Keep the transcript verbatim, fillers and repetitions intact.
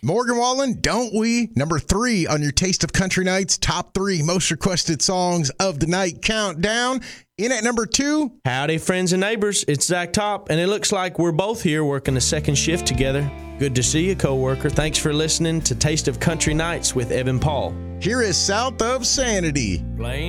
Morgan Wallen, Don't We? Number three on your Taste of Country Nights top three most requested songs of the night countdown. In at number two, Howdy, friends and neighbors. It's Zach Top, and it looks like we're both here working a second shift together. Good to see you, coworker. Thanks for listening to Taste of Country Nights with Evan Paul. Here is South of Sanity. Playing